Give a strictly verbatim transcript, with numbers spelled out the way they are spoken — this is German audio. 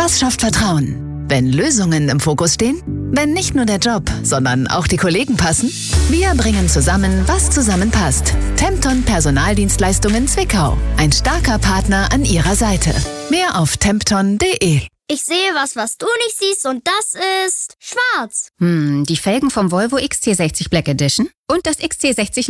Was schafft Vertrauen? Wenn Lösungen im Fokus stehen? Wenn nicht nur der Job, sondern auch die Kollegen passen? Wir bringen zusammen, was zusammenpasst. Tempton Personaldienstleistungen Zwickau. Ein starker Partner an Ihrer Seite. Mehr auf tempton punkt de. Ich sehe was, was du nicht siehst, und das ist schwarz. Hm, die Felgen vom Volvo X C sechzig Black Edition und das X C sechzig